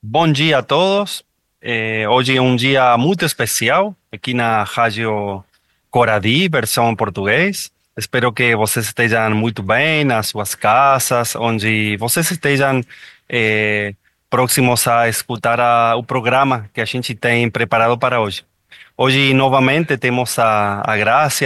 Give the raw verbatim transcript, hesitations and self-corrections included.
Bom dia a todos. Eh, hoje é um dia muito especial aqui na Rádio Coradi, versão em português. Espero que vocês estejam muito bem nas suas casas, onde vocês estejam eh, próximos a escutar a- o programa que a gente tem preparado para hoje. Hoje, novamente, temos a, a Graça